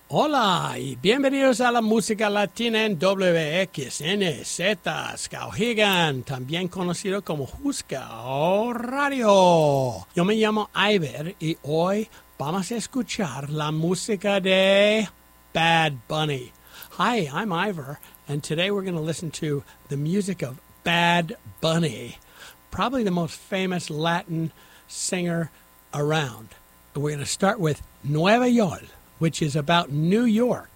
Hola y bienvenidos a la música latina en WXNZ Skowhegan, también conocido como Huska Radio. Yo me llamo Iver y hoy vamos a escuchar la música de Bad Bunny. Hi, I'm Ivor, and today we're going to listen to the music of Bad Bunny, probably the most famous Latin singer around. We're going to start with Nueva York, which is about New York.